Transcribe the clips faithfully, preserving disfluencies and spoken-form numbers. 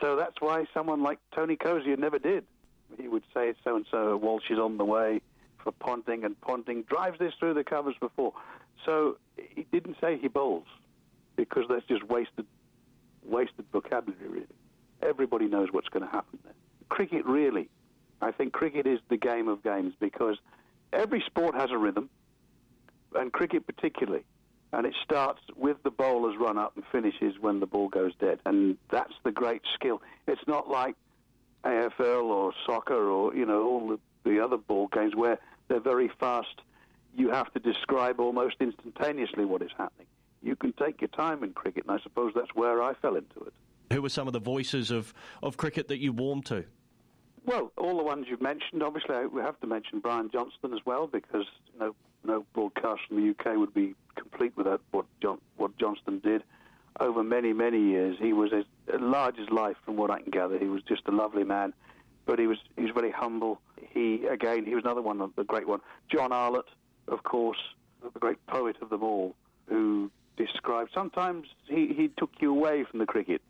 So that's why someone like Tony Cozier never did. He would say, so-and-so, Walsh is on the way for Ponting, and Ponting drives this through the covers before. So he didn't say he bowls, because that's just wasted wasted vocabulary, really. Everybody knows what's going to happen there. Cricket, really, I think cricket is the game of games, because every sport has a rhythm, and cricket particularly. And it starts with the bowler's run up and finishes when the ball goes dead. And that's the great skill. It's not like A F L or soccer or, you know, all the, the other ball games where they're very fast. You have to describe almost instantaneously what is happening. You can take your time in cricket, and I suppose that's where I fell into it. Who were some of the voices of, of cricket that you warmed to? Well, all the ones you've mentioned. Obviously, we have to mention Brian Johnston as well, because no no broadcast from the U K would be complete without what John, what Johnston did over many, many years. He was as large as life, from what I can gather. He was just a lovely man, but he was he was very humble. He, again, he was another one, the great one. John Arlott, of course, the great poet of them all, who described, sometimes he, he took you away from the cricket,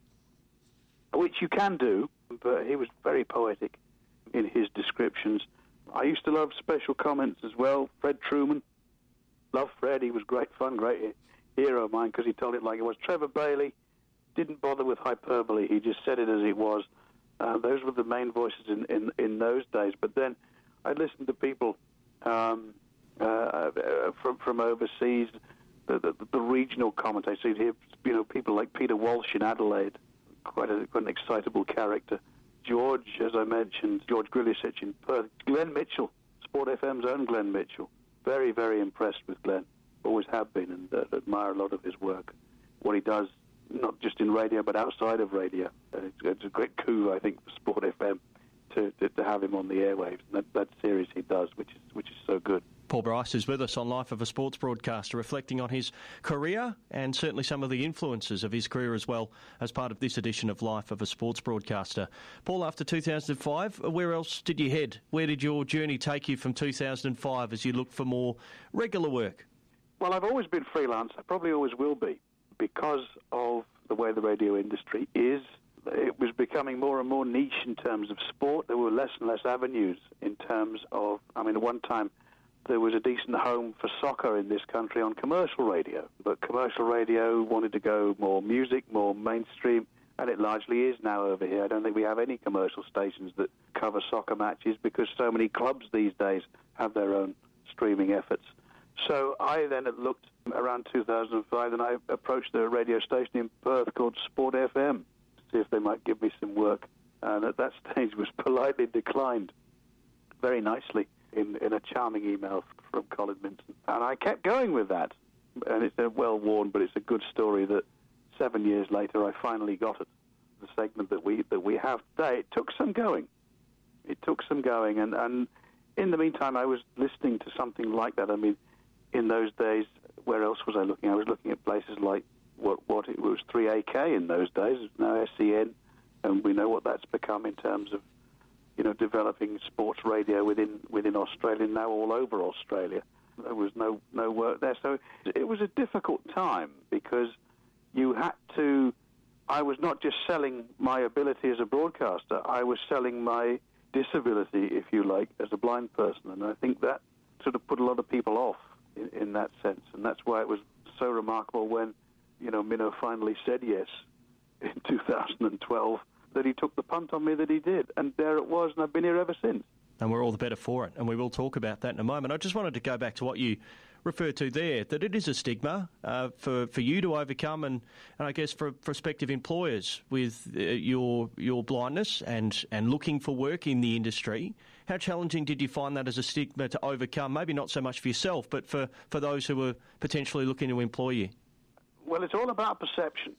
which you can do, but he was very poetic in his descriptions. I used to love special comments as well. Fred Truman, love Fred. He was great fun, great hero of mine, because he told it like it was. Trevor Bailey didn't bother with hyperbole. He just said it as it was. Uh, those were the main voices in, in, in those days. But then I listened to people um, uh, from from overseas, the, the, the regional commentators. So you'd hear, you know, people like Peter Walsh in Adelaide, quite, a, quite an excitable character. George, as I mentioned, George Grilicic in Perth. Glenn Mitchell, Sport F M's own Glenn Mitchell. Very, very impressed with Glenn. Always have been, and uh, admire a lot of his work. What he does, not just in radio, but outside of radio. Uh, it's, it's a great coup, I think, for Sport F M to, to, to have him on the airwaves. And that, that series he does, which is which is so good. Paul Bryce is with us on Life of a Sports Broadcaster, reflecting on his career and certainly some of the influences of his career as well as part of this edition of Life of a Sports Broadcaster. Paul, after two thousand five, where else did you head? Where did your journey take you from two thousand five as you looked for more regular work? Well, I've always been freelance. I probably always will be, because of the way the radio industry is. It was becoming more and more niche in terms of sport. There were less and less avenues in terms of, I mean, at one time, there was a decent home for soccer in this country on commercial radio, but commercial radio wanted to go more music, more mainstream, and it largely is now over here. I don't think we have any commercial stations that cover soccer matches, because so many clubs these days have their own streaming efforts. So I then looked around two thousand five, and I approached a radio station in Perth called Sport F M to see if they might give me some work, and at that stage was politely declined very nicely in, in a charming email from Colin Minton. And I kept going with that. And it's a well-worn, but it's a good story that seven years later I finally got it. The segment that we that we have today, it took some going. It took some going. And, and in the meantime, I was listening to something like that. I mean, in those days, where else was I looking? I was looking at places like what, what it was three A K in those days. It's now S C N, and we know what that's become in terms of, you know, developing sports radio within within Australia, now all over Australia. There was no, no work there. So it was a difficult time, because you had to... I was not just selling my ability as a broadcaster, I was selling my disability, if you like, as a blind person. And I think that sort of put a lot of people off in, in that sense. And that's why it was so remarkable when, you know, Minnow finally said yes in two thousand twelve, that he took the punt on me that he did. And there it was, and I've been here ever since. And we're all the better for it, and we will talk about that in a moment. I just wanted to go back to what you referred to there, that it is a stigma uh, for, for you to overcome, and, and I guess for prospective employers with uh, your your blindness and, and looking for work in the industry. How challenging did you find that as a stigma to overcome, maybe not so much for yourself, but for, for those who were potentially looking to employ you? Well, it's all about perception.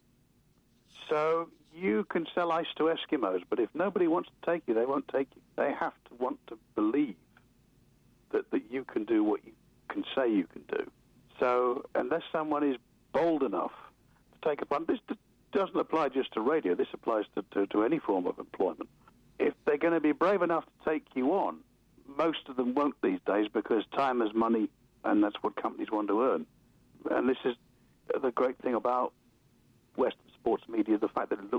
So you can sell ice to Eskimos, but if nobody wants to take you, they won't take you. They have to want to believe that, that you can do what you can say you can do. So unless someone is bold enough to take a punt, this doesn't apply just to radio, this applies to, to, to any form of employment. If they're going to be brave enough to take you on, most of them won't these days, because time is money, and that's what companies want to earn. And this is the great thing about Western sports media, the fact that it looks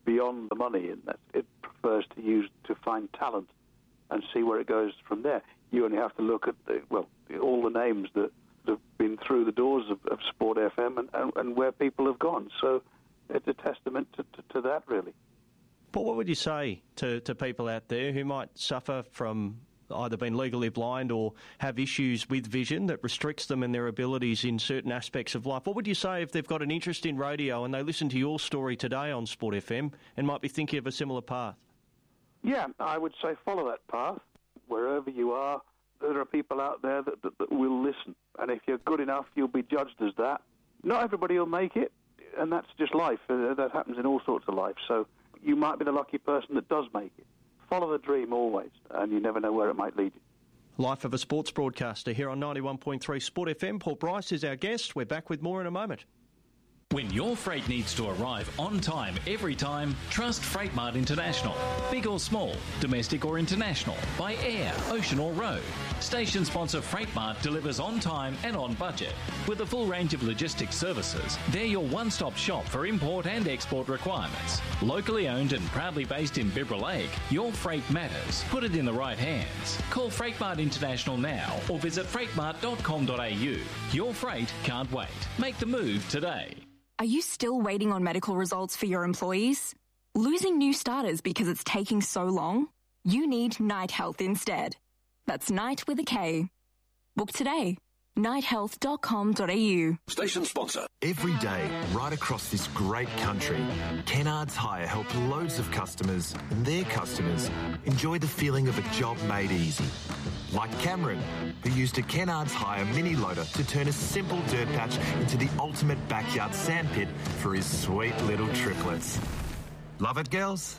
beyond the money, and that it prefers to use to find talent and see where it goes from there. You only have to look at the, well all the names that have been through the doors of, of Sport F M and, and, and where people have gone. So it's a testament to, to, to that, really. But what would you say to, to people out there who might suffer from either being legally blind or have issues with vision that restricts them in their abilities in certain aspects of life? What would you say if they've got an interest in radio and they listen to your story today on Sport F M and might be thinking of a similar path? Yeah, I would say follow that path. Wherever you are, there are people out there that, that, that will listen. And if you're good enough, you'll be judged as that. Not everybody will make it, and that's just life. Uh, that happens in all sorts of life. So you might be the lucky person that does make it. Follow the dream always, and you never know where it might lead you. Life of a sports broadcaster here on ninety-one point three Sport F M. Paul Bryce is our guest. We're back with more in a moment. When your freight needs to arrive on time every time, trust Freightmart International. Big or small, domestic or international, by air, ocean or road. Station sponsor Freightmart delivers on time and on budget. With a full range of logistics services, they're your one-stop shop for import and export requirements. Locally owned and proudly based in Bibra Lake, your freight matters. Put it in the right hands. Call Freightmart International now or visit freightmart dot com dot a u. Your freight can't wait. Make the move today. Are you still waiting on medical results for your employees? Losing new starters because it's taking so long? You need Night Health instead. That's Night with a K. Book today. night health dot com dot a u. Station sponsor. Every day, right across this great country, Kennards Hire help loads of customers and their customers enjoy the feeling of a job made easy. Like Cameron, who used a Kennards Hire mini loader to turn a simple dirt patch into the ultimate backyard sandpit for his sweet little triplets. Love it, girls?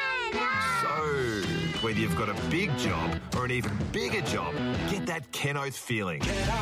So, whether you've got a big job or an even bigger job, get that Kenoth feeling.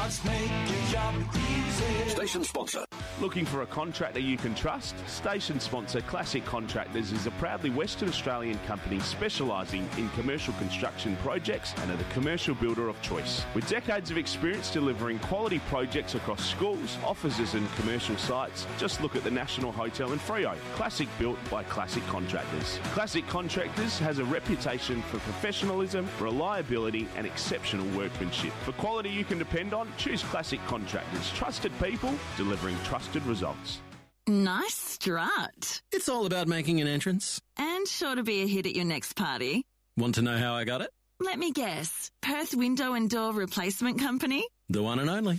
Station sponsor. Looking for a contractor you can trust? Station sponsor Classic Contractors is a proudly Western Australian company specialising in commercial construction projects and are the commercial builder of choice. With decades of experience delivering quality projects across schools, offices and commercial sites, just look at the National Hotel in Freo. Classic built by Classic Contractors. Classic Contractors has a reputation for professionalism, reliability and exceptional workmanship. For quality you can depend on, choose Classic Contractors. Trusted people delivering trusted results. Nice strut. It's all about making an entrance. And sure to be a hit at your next party. Want to know how I got it? Let me guess. Perth Window and Door Replacement Company? The one and only.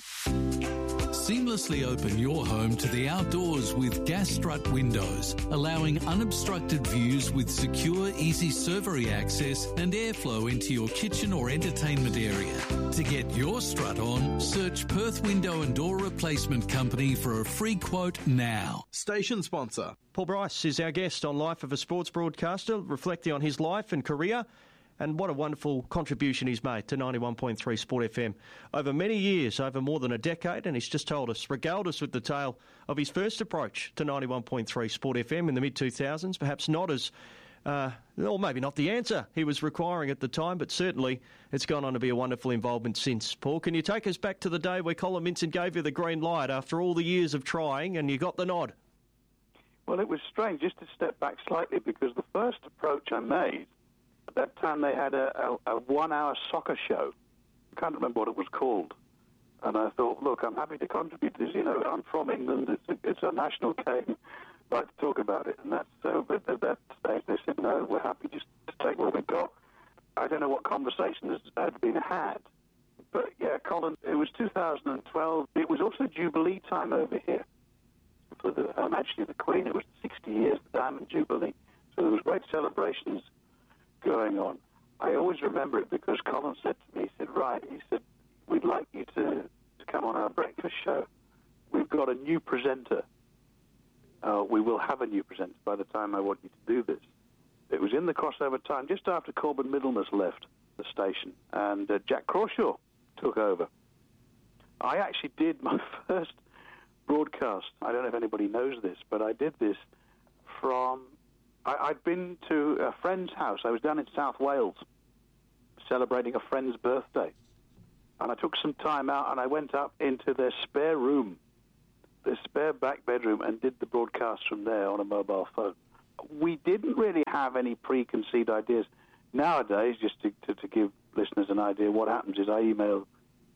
Seamlessly open your home to the outdoors with Gas Strut windows, allowing unobstructed views with secure, easy servery access and airflow into your kitchen or entertainment area. To get your strut on, search Perth Window and Door Replacement Company for a free quote now. Station sponsor. Paul Bryce is our guest on Life of a Sports Broadcaster, reflecting on his life and career. And what a wonderful contribution he's made to ninety-one point three Sport F M over many years, over more than a decade, and he's just told us, regaled us with the tale of his first approach to ninety-one point three Sport F M in the mid two thousands, perhaps not as, uh, or maybe not the answer he was requiring at the time, but certainly it's gone on to be a wonderful involvement since. Paul, can you take us back to the day where Colin Minson gave you the green light after all the years of trying and you got the nod? Well, it was strange, just to step back slightly, because the first approach I made, at that time they had a, a, a one-hour soccer show. I can't remember what it was called. And I thought, look, I'm happy to contribute to this. You know, I'm from England. It's a, it's a national game. I'd like to talk about it. And that's so. But at that stage, they said, no, we're happy just to take what we've got. I don't know what conversations had been had. But, yeah, Colin, it was two thousand twelve. It was also Jubilee time over here. For the, um, actually, the Queen, it was sixty years, the Diamond Jubilee. So there was great celebrations going on. I always remember it because Colin said to me, he said, right, he said, we'd like you to, to come on our breakfast show. We've got a new presenter. Uh, we will have a new presenter by the time I want you to do this. It was in the crossover time, just after Corbin Middlemas left the station, and uh, Jack Crawshaw took over. I actually did my first broadcast. I don't know if anybody knows this, but I did this from... I, I'd been to a friend's house. I was down in South Wales celebrating a friend's birthday. And I took some time out and I went up into their spare room, their spare back bedroom, and did the broadcast from there on a mobile phone. we didn't really have any preconceived ideas. Nowadays, just to, to, to give listeners an idea, what happens is I email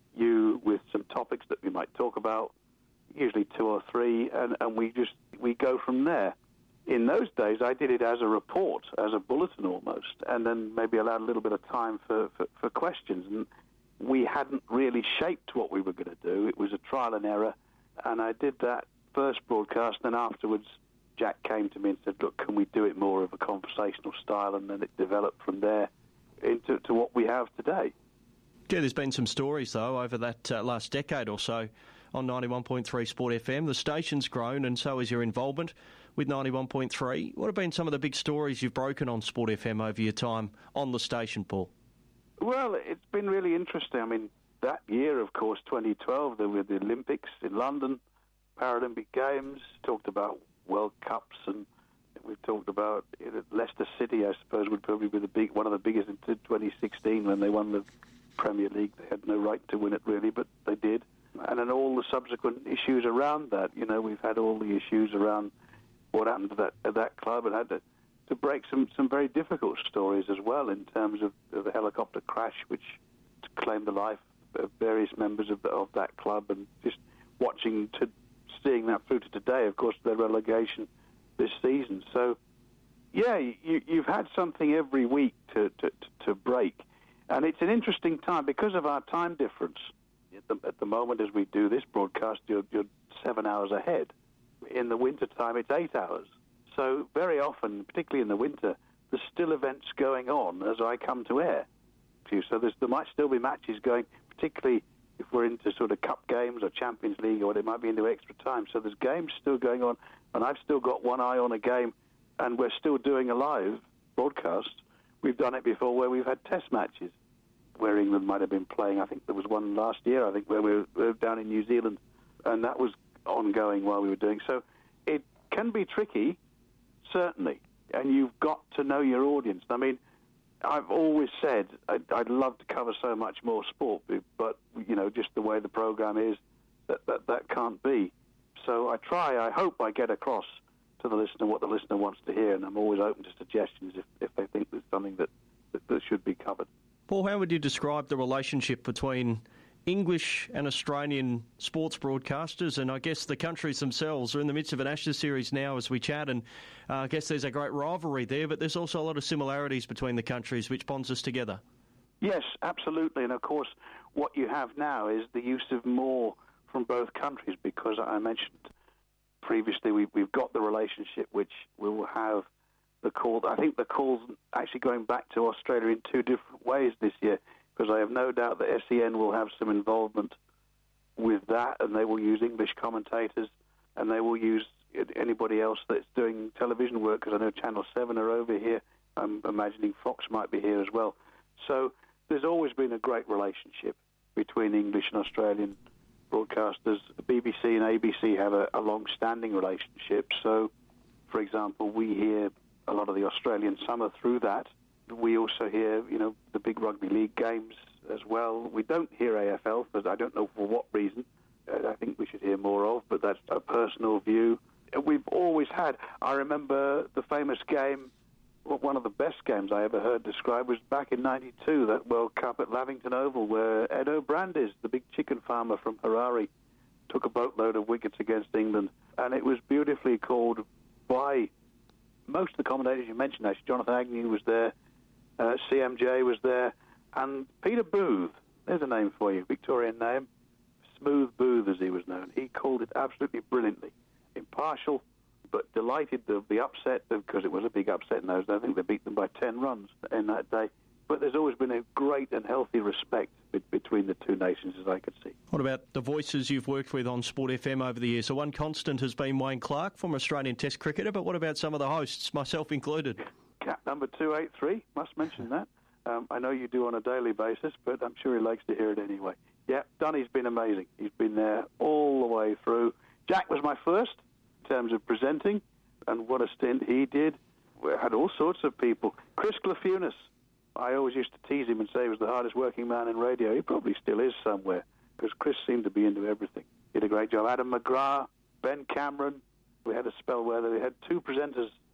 you with some topics that we might talk about, usually two or three, and, and we just we go from there. In those days, I did it as a report, as a bulletin almost, and then maybe allowed a little bit of time for, for, for questions. And we hadn't really shaped what we were going to do. It was a trial and error, and I did that first broadcast, and afterwards Jack came to me and said, look, can we do it more of a conversational style? And then it developed from there into to what we have today. Yeah, there's been some stories, though, over that uh, last decade or so on ninety-one point three Sport F M. The station's grown, and so has your involvement with ninety-one point three. What have been some of the big stories you've broken on Sport F M over your time on the station, Paul? Well, it's been really interesting. I mean, that year, of course, twenty twelve, there were the Olympics in London, Paralympic Games, talked about World Cups, and we've talked about you know, Leicester City, I suppose, would probably be the big, one of the biggest in twenty sixteen when they won the Premier League. They had no right to win it, really, but they did. And then all the subsequent issues around that. You know, we've had all the issues around what happened to that, at that club, and had to, to break some, some very difficult stories as well in terms of, of the helicopter crash, which claimed the life of various members of, the, of that club, and just watching to seeing that through to today, of course, their relegation this season. So, yeah, you, you've had something every week to, to, to break. And it's an interesting time because of our time difference. At the, at the moment, as we do this broadcast, you're, you're seven hours ahead. In the winter time, it's eight hours. So very often, particularly in the winter, there's still events going on as I come to air. So there's, there might still be matches going, particularly if we're into sort of cup games or Champions League, or it might be into extra time. So there's games still going on, and I've still got one eye on a game, and we're still doing a live broadcast. We've done it before where we've had test matches, where England might have been playing. I think there was one last year, I think, where we were down in New Zealand, and that was ongoing while we were doing. So it can be tricky, certainly, and you've got to know your audience. I mean, I've always said I'd, I'd love to cover so much more sport, but, you know, just the way the program is, that, that that can't be. So I try, I hope I get across to the listener what the listener wants to hear, and I'm always open to suggestions if, if they think there's something that, that, that should be covered. Paul, how would you describe the relationship between English and Australian sports broadcasters? And I guess the countries themselves are in the midst of an Ashes series now as we chat, and uh, I guess there's a great rivalry there, but there's also a lot of similarities between the countries which bonds us together. Yes, absolutely. And of course, what you have now is the use of more from both countries, because I mentioned previously we, we've got the relationship which we will have the call. I think the call's actually going back to Australia in two different ways this year, because I have no doubt that S E N will have some involvement with that, and they will use English commentators, and they will use anybody else that's doing television work, because I know Channel seven are over here. I'm imagining Fox might be here as well. So there's always been a great relationship between English and Australian broadcasters. The B B C and A B C have a, a long-standing relationship. So, for example, we hear a lot of the Australian summer through that. We also hear, you know, the big rugby league games as well. We don't hear A F L, but I don't know for what reason. I think we should hear more of, but that's a personal view. We've always had, I remember the famous game, one of the best games I ever heard described was back in ninety-two, that World Cup at Lavington Oval, where Ed O'Brandis, the big chicken farmer from Harare, took a boatload of wickets against England. And it was beautifully called by most of the commentators you mentioned. Actually, Jonathan Agnew was there, uh, C M J was there, and Peter Booth, there's a name for you, Victorian name, Smooth Booth as he was known. He called it absolutely brilliantly. Impartial, but delighted the, the upset, because it was a big upset in those days. I think they beat them by ten runs in that day. But there's always been a great and healthy respect be- between the two nations, as I could see. What about the voices you've worked with on Sport F M over the years? So one constant has been Wayne Clark, former Australian Test cricketer, but what about some of the hosts, myself included? Cat number two eighty-three, must mention that. Um, I know you do on a daily basis, but I'm sure he likes to hear it anyway. Yeah, Dunny's been amazing. He's been there all the way through. Jack was my first in terms of presenting, and what a stint he did. We had all sorts of people. Chris Glafunas, I always used to tease him and say he was the hardest working man in radio. He probably still is somewhere, because Chris seemed to be into everything. He did a great job. Adam McGrath, Ben Cameron. We had a spell where they had two presenters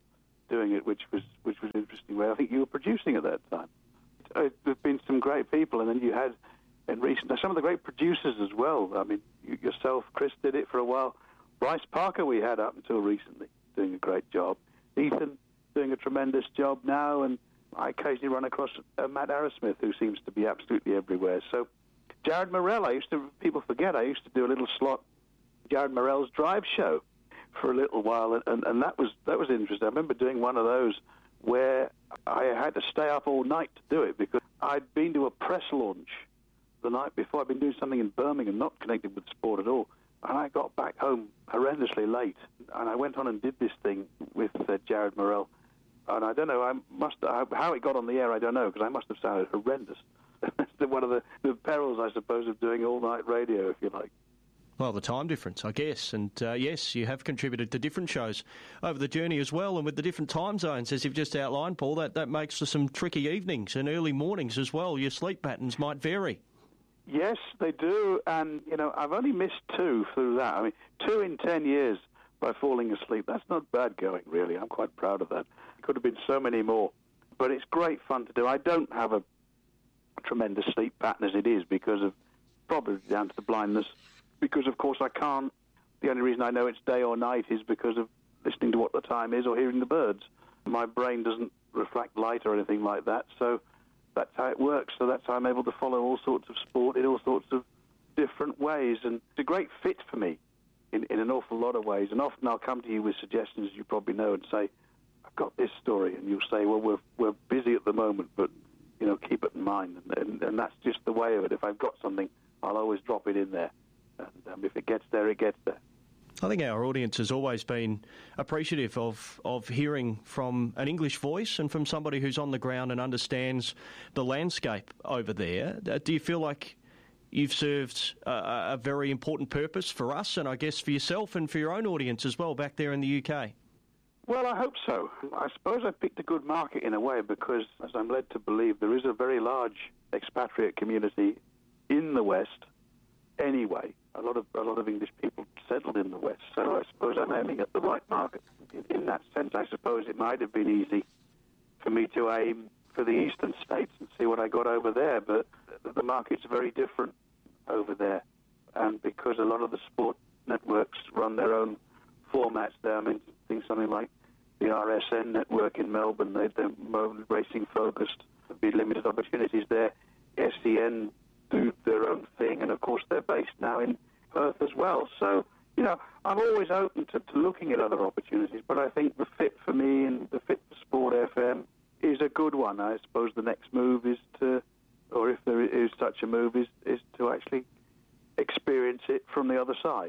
doing it, which was which was interesting. Where I think you were producing at that time. Uh, there've been some great people, and then you had in recent some of the great producers as well. I mean, you, yourself, Chris, did it for a while. Bryce Parker, we had up until recently, doing a great job. Ethan doing a tremendous job now, and I occasionally run across uh, Matt Arrowsmith, who seems to be absolutely everywhere. So, Jared Morrell, I used to, people forget, I used to do a little slot, Jared Morrell's Drive Show, for a little while, and, and, and that was that was interesting. I remember doing one of those where I had to stay up all night to do it because I'd been to a press launch the night before. I'd been doing something in Birmingham, not connected with sport at all, and I got back home horrendously late, and I went on and did this thing with uh, Jared Morrell, and I don't know, I must how it got on the air, I don't know, because I must have sounded horrendous. That's one of the, the perils, I suppose, of doing all-night radio, if you like. Well, the time difference, I guess. And, uh, yes, you have contributed to different shows over the journey as well, and with the different time zones, as you've just outlined, Paul, that, that makes for some tricky evenings and early mornings as well. Your sleep patterns might vary. Yes, they do, and, you know, I've only missed two through that. I mean, two in ten years by falling asleep. That's not bad going, really. I'm quite proud of that. It could have been so many more, but it's great fun to do. I don't have a tremendous sleep pattern as it is because of, probably down to the blindness, because, of course, I can't. The only reason I know it's day or night is because of listening to what the time is or hearing the birds. My brain doesn't reflect light or anything like that, so that's how it works. So that's how I'm able to follow all sorts of sport in all sorts of different ways. And it's a great fit for me in, in an awful lot of ways. And often I'll come to you with suggestions, you probably know, and say, I've got this story. And you'll say, well, we're, we're busy at the moment, but, you know, keep it in mind. And, and, and that's just the way of it. If I've got something, I'll always drop it in there. And um, if it gets there, it gets there. I think our audience has always been appreciative of, of hearing from an English voice and from somebody who's on the ground and understands the landscape over there. Uh, do you feel like you've served a, a very important purpose for us and I guess for yourself and for your own audience as well back there in the U K? Well, I hope so. I suppose I picked a good market in a way because, as I'm led to believe, there is a very large expatriate community in the West anyway. A lot of a lot of English people settled in the West, so I suppose I'm aiming at the right market. In, in that sense, I suppose it might have been easy for me to aim for the eastern states and see what I got over there, but the market's very different over there. And because a lot of the sport networks run their own formats there, I mean, think something like the R S N network in Melbourne, they, they're more racing-focused. There'll be limited opportunities there. S E N do their own thing, and of course they're based now in Perth as well. So, you know, I'm always open to, to looking at other opportunities, but I think the fit for me and the fit for Sport F M is a good one. I suppose the next move is to, or if there is such a move, is, is to actually experience it from the other side.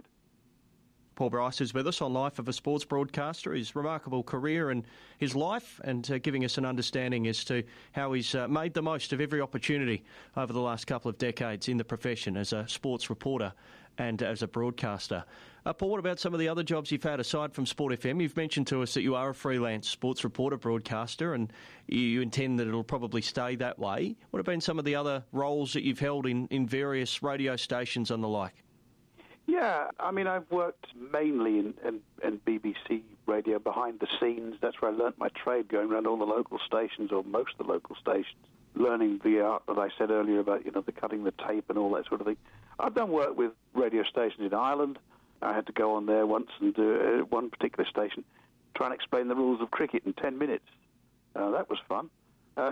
Paul Bryce is with us on Life of a Sports Broadcaster, his remarkable career and his life, and uh, giving us an understanding as to how he's uh, made the most of every opportunity over the last couple of decades in the profession as a sports reporter and as a broadcaster. Uh, Paul, what about some of the other jobs you've had aside from Sport F M? You've mentioned to us that you are a freelance sports reporter broadcaster and you intend that it'll probably stay that way. What have been some of the other roles that you've held in, in various radio stations and the like? Yeah, I mean, I've worked mainly in, in, in B B C radio behind the scenes. That's where I learnt my trade, going around all the local stations, or most of the local stations, learning the art that I said earlier about, you know, the cutting the tape and all that sort of thing. I've done work with radio stations in Ireland. I had to go on there once and do uh, one particular station, try and explain the rules of cricket in ten minutes. Uh, that was fun. Uh,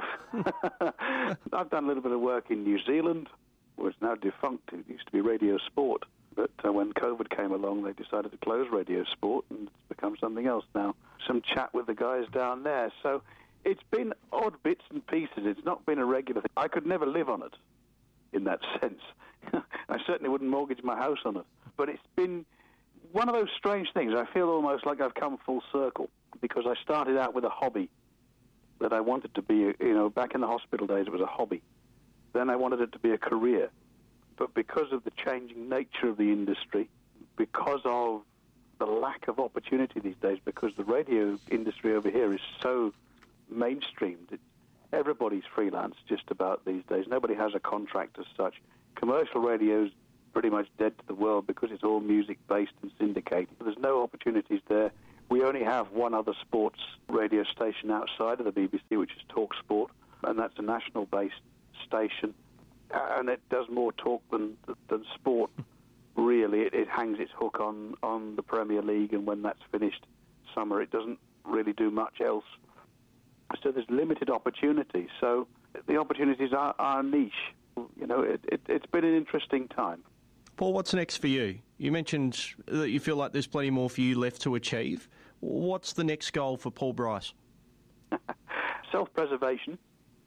I've done a little bit of work in New Zealand, where it's now defunct. It used to be Radio Sport. But uh, when COVID came along, they decided to close Radio Sport, and it's become something else now. Some chat with the guys down there. So it's been odd bits and pieces. It's not been a regular thing. I could never live on it in that sense. I certainly wouldn't mortgage my house on it. But it's been one of those strange things. I feel almost like I've come full circle because I started out with a hobby that I wanted to be, you know, back in the hospital days, it was a hobby. Then I wanted it to be a career. But because of the changing nature of the industry, because of the lack of opportunity these days, because the radio industry over here is so mainstreamed, it, everybody's freelance just about these days. Nobody has a contract as such. Commercial radio's pretty much dead to the world because it's all music-based and syndicated. There's no opportunities there We only have one other sports radio station outside of the B B C, which is Talk Sport, and that's a national-based station, and it does more talk than than sport. Really, it, it hangs its hook on, on the Premier League, and when that's finished, summer, it doesn't really do much else. So there's limited opportunity. So the opportunities are, are niche. You know, it, it, it's been an interesting time. Paul, what's next for you? You mentioned that you feel like there's plenty more for you left to achieve. What's the next goal for Paul Bryce? Self-preservation.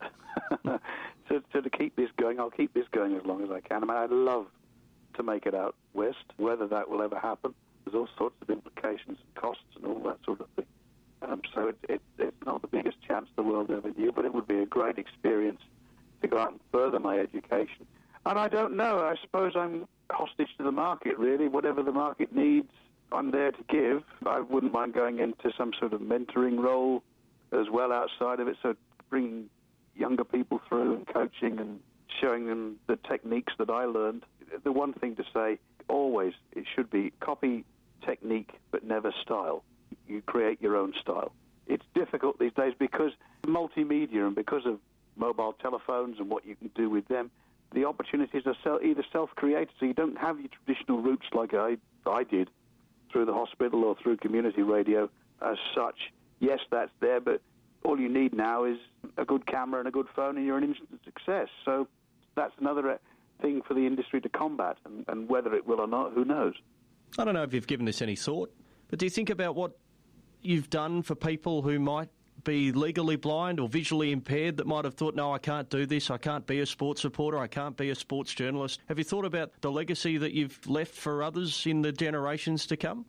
so, so to keep this going, I'll keep this going as long as I can. I mean, I'd love to make it out west. Whether that will ever happen, there's all sorts of implications and costs and all that sort of thing. Um, so it, it, it's not the biggest chance the world ever knew, but it would be a great experience to go out and further my education. And I don't know. I suppose I'm hostage to the market, really. Whatever the market needs, I'm there to give. I wouldn't mind going into some sort of mentoring role as well outside of it, so bringing younger people through and coaching and showing them the techniques that I learned. The one thing to say, always, it should be copy technique but never style. You create your own style. It's difficult these days because multimedia and because of mobile telephones and what you can do with them, the opportunities are self, either self-created, so you don't have your traditional routes like I, I did through the hospital or through community radio as such. Yes, that's there, but all you need now is a good camera and a good phone and you're an instant success. So that's another thing for the industry to combat, and, and whether it will or not, who knows? I don't know if you've given this any thought, but do you think about what you've done for people who might be legally blind or visually impaired that might have thought, no, I can't do this, I can't be a sports reporter, I can't be a sports journalist? Have you thought about the legacy that you've left for others in the generations to come?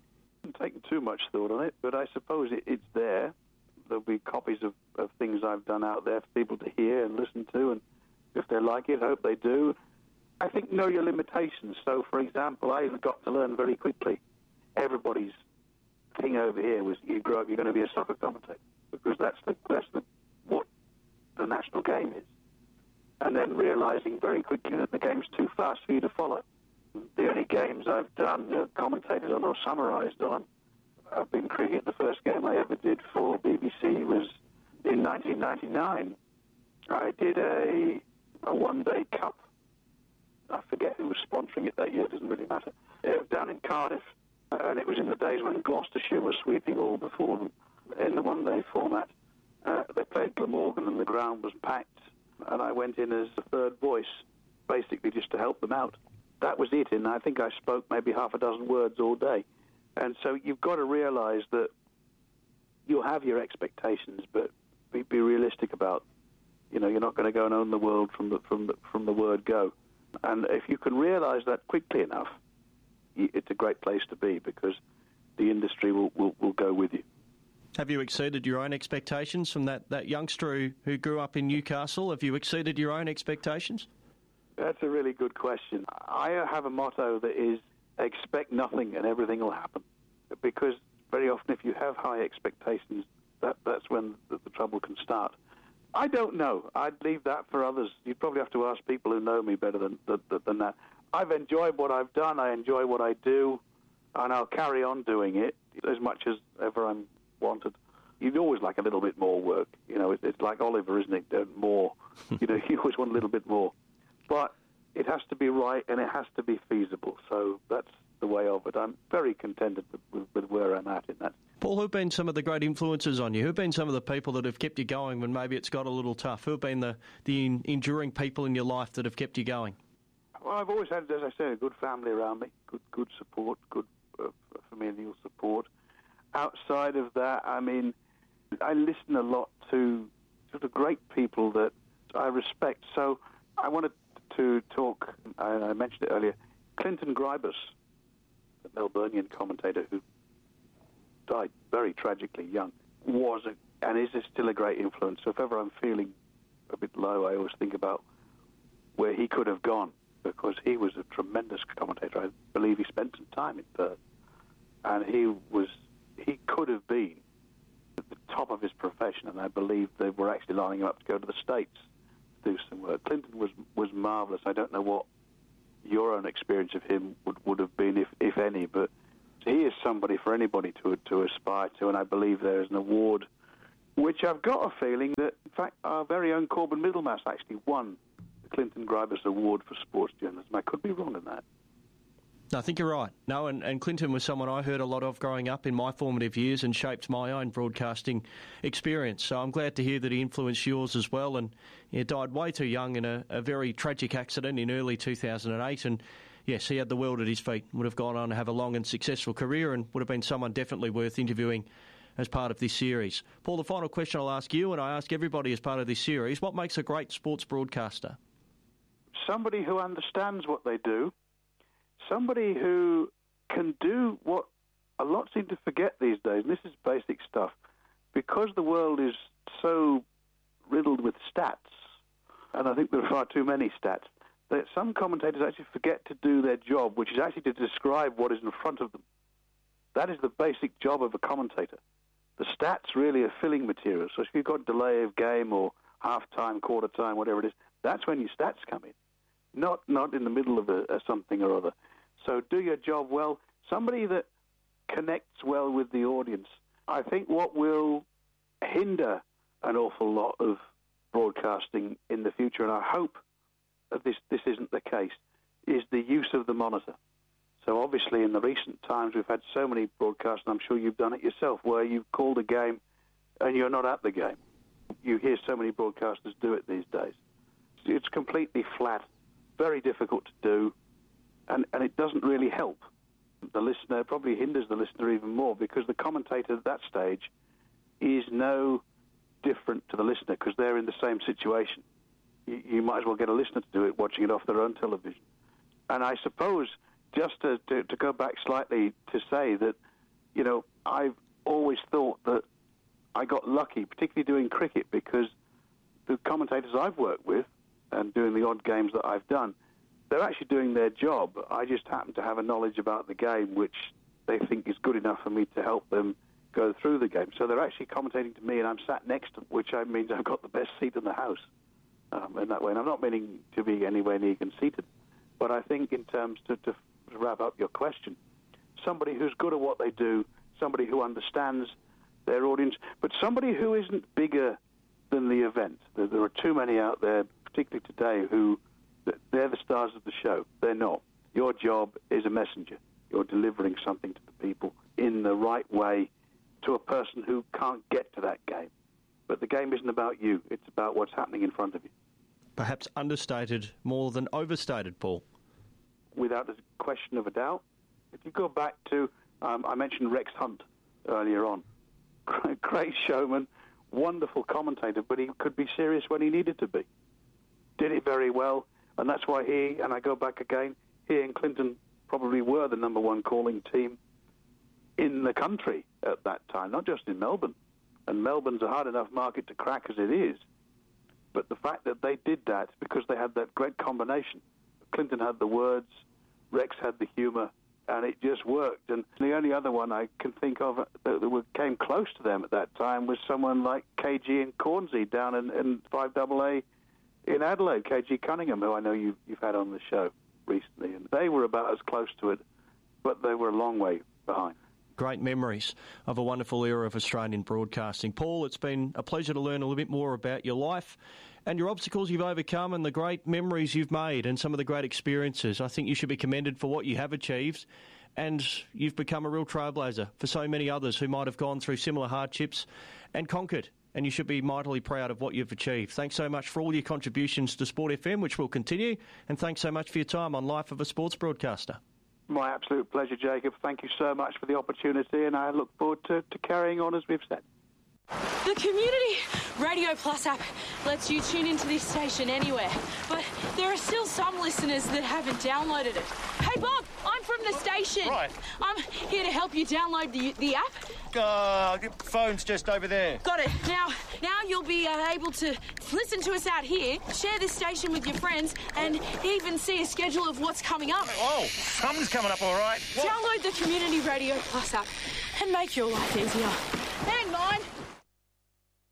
I haven't taken too much thought on it, but I suppose it, it's there. There'll be copies of, of things I've done out there for people to hear and listen to, and if they like it, I hope they do. I think know your limitations. So, for example, I got to learn very quickly. Everybody's thing over here was you grow up, you're going to be a soccer commentator, because that's the, that's the, what the national game is. And then realising very quickly that the game's too fast for you to follow. The only games I've done, uh, commentated on or summarised on, I've been cricket. The first game I ever did for B B C was in nineteen ninety-nine. I did a, a one-day cup. I forget who was sponsoring it that year, it doesn't really matter. It was down in Cardiff, uh, and it was in the days when Gloucestershire was sweeping all before them in the one-day format. Uh, they played Glamorgan and the ground was packed, and I went in as the third voice, basically just to help them out. That was it, and I think I spoke maybe half a dozen words all day. And so you've got to realise that you'll have your expectations, but be, be realistic about, you know, you're not going to go and own the world from the, from the, from the word go. And if you can realise that quickly enough, it's a great place to be, because the industry will, will, will go with you. Have you exceeded your own expectations from that, that youngster who, who grew up in Newcastle? Have you exceeded your own expectations? That's a really good question. I have a motto that is, expect nothing and everything will happen. Because very often if you have high expectations, that, that's when the, the trouble can start. I don't know. I'd leave that for others. You'd probably have to ask people who know me better than, than, than that. I've enjoyed what I've done. I enjoy what I do, and I'll carry on doing it as much as ever I'm wanted. You'd always like a little bit more work. You know, it's, it's like Oliver, isn't it? More. You know, you always want a little bit more. But it has to be right, and it has to be feasible. So that's the way of it. I'm very contented with, with, with where I'm at in that. Paul, who have been some of the great influences on you? Who have been some of the people that have kept you going when maybe it's got a little tough? Who have been the, the enduring people in your life that have kept you going? Well, I've always had, as I say, a good family around me, good good support, good uh, familial support. Outside of that, I mean, I listen a lot to sort of great people that I respect. So I wanted to talk, I, I mentioned it earlier, Clinton Gribus, the Melburnian commentator who died very tragically young, was a, and is still a great influence. So if ever I'm feeling a bit low, I always think about where he could have gone, because he was a tremendous commentator. I believe he spent some time in Perth, and he was he could have been at the top of his profession, and I believe they were actually lining him up to go to the States to do some work. Clinton was, was marvellous. I don't know what your own experience of him would, would have been, if, if any, but He is somebody for anybody to to aspire to, and I believe there is an award which I've got a feeling that, in fact, our very own Corbin Middlemass actually won the Clinton Gribus Award for Sports Journalism. I could be wrong in that. No, I think you're right. No, and, and Clinton was someone I heard a lot of growing up in my formative years and shaped my own broadcasting experience. So I'm glad to hear that he influenced yours as well. And he died way too young in a, a very tragic accident in early two thousand eight. And yes, he had the world at his feet, would have gone on to have a long and successful career and would have been someone definitely worth interviewing as part of this series. Paul, the final question I'll ask you, and I ask everybody as part of this series, what makes a great sports broadcaster? Somebody who understands what they do, somebody who can do what a lot seem to forget these days, and this is basic stuff, because the world is so riddled with stats, and I think there are far too many stats, that some commentators actually forget to do their job, which is actually to describe what is in front of them. That is the basic job of a commentator. The stats really are filling material. So if you've got delay of game or half-time, quarter-time, whatever it is, that's when your stats come in, not not in the middle of a, a something or other. So do your job well. Somebody that connects well with the audience. I think what will hinder an awful lot of broadcasting in the future, and I hope that this, this isn't the case, is the use of the monitor. So obviously in the recent times we've had so many broadcasts, and I'm sure you've done it yourself, where you've called a game and you're not at the game. You hear so many broadcasters do it these days. It's completely flat, very difficult to do, and, and it doesn't really help the listener. It probably hinders the listener even more, because the commentator at that stage is no different to the listener, because they're in the same situation. You, you might as well get a listener to do it, watching it off their own television. And I suppose, just to, to, to go back slightly to say that, you know, I've always thought that I got lucky, particularly doing cricket, because the commentators I've worked with and doing the odd games that I've done, they're actually doing their job. I just happen to have a knowledge about the game which they think is good enough for me to help them go through the game. So they're actually commentating to me, and I'm sat next to them, which means I've got the best seat in the house um, in that way. And I'm not meaning to be anywhere near conceited, but I think in terms to, to wrap up your question, somebody who's good at what they do, somebody who understands their audience, but somebody who isn't bigger than the event. There, there are too many out there, particularly today, who they're the stars of the show. They're not. Your job is a messenger. You're delivering something to the people in the right way to a person who can't get to that game. But the game isn't about you. It's about what's happening in front of you. Perhaps understated more than overstated, Paul. Without a question of a doubt. If you go back to, um, I mentioned Rex Hunt earlier on. Great showman, wonderful commentator, but he could be serious when he needed to be. Did it very well, and that's why he, and I go back again, he and Clinton probably were the number one calling team in the country at that time, not just in Melbourne. And Melbourne's a hard enough market to crack as it is. But the fact that they did that because they had that great combination. Clinton had the words, Rex had the humour, and it just worked. And the only other one I can think of that came close to them at that time was someone like K G and Cornsey down in, in five double A in Adelaide, K G Cunningham, who I know you've, you've had on the show recently. And they were about as close to it, but they were a long way behind. Great memories of a wonderful era of Australian broadcasting. Paul, it's been a pleasure to learn a little bit more about your life and your obstacles you've overcome and the great memories you've made and some of the great experiences. I think you should be commended for what you have achieved, and you've become a real trailblazer for so many others who might have gone through similar hardships and conquered, and you should be mightily proud of what you've achieved. Thanks so much for all your contributions to Sport F M, which will continue, and thanks so much for your time on Life of a Sports Broadcaster. My absolute pleasure, Jacob. Thank you so much for the opportunity, and I look forward to, to carrying on as we've said. The Community Radio Plus app lets you tune into this station anywhere, but there are still some listeners that haven't downloaded it. Hey, Bob, I'm from the station. Right. I'm here to help you download the the app. Uh, phone's just over there. Got it. Now, now you'll be uh, able to listen to us out here, share this station with your friends, and even see a schedule of what's coming up. Oh, something's coming up, all right. What? Download the Community Radio Plus app and make your life easier. And mine.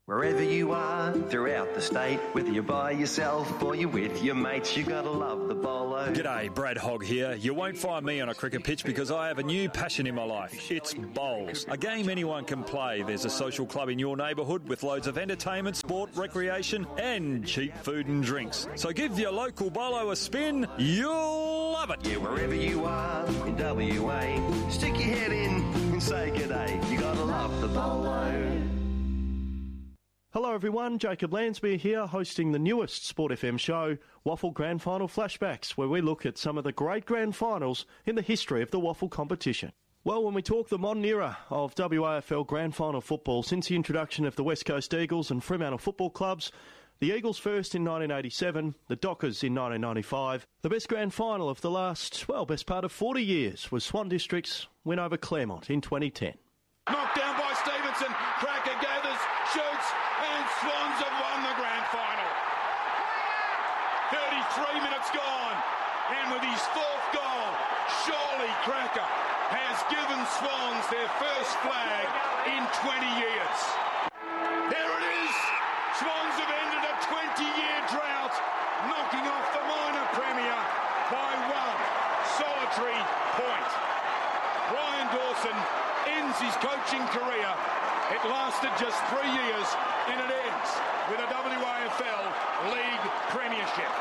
Wherever you are, throughout the state, whether you're by yourself or you're with your mates, you gotta love the bolo. G'day, Brad Hogg here. You won't find me on a cricket pitch because I have a new passion in my life. It's bowls. A game anyone can play. There's a social club in your neighbourhood with loads of entertainment, sport, recreation and cheap food and drinks. So give your local bolo a spin. You'll love it. Yeah, wherever you are in W A, stick your head in and say g'day. You gotta love the bolo. Hello everyone, Jacob Lansby here, hosting the newest Sport F M show, Waffle Grand Final Flashbacks, where we look at some of the great grand finals in the history of the waffle competition. Well, when we talk the modern era of W A F L Grand Final football, since the introduction of the West Coast Eagles and Fremantle football clubs, the Eagles first in nineteen eighty-seven, the Dockers in nineteen ninety-five, the best grand final of the last, well, best part of forty years was Swan District's win over Claremont in twenty ten. Knocked down by Stevenson, Cracker gathers, shoots, and Swans have won the grand final. thirty-three minutes gone, and with his fourth goal, surely Cracker has given Swans their first flag in twenty years. There it is! Swans have ended a twenty-year drought, knocking off the minor premier by one solitary point. Brian Dawson ends his coaching career. It lasted just three years, and it ends with a W A F L League Premiership.